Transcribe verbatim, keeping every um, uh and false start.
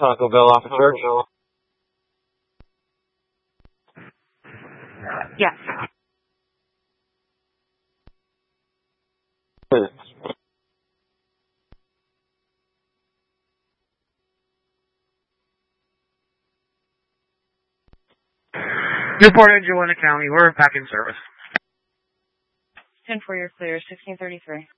Taco Bell off of Church? Yes. Newport and Joanna County, we're back in service. ten four, you're clear, sixteen thirty-three.